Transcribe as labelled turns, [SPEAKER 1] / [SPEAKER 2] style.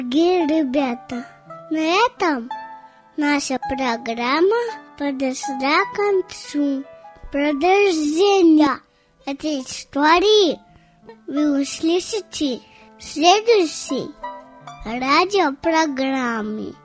[SPEAKER 1] Дорогие ребята, на этом наша программа подошла к концу. Продолжение этой истории вы услышите в следующей радиопрограмме.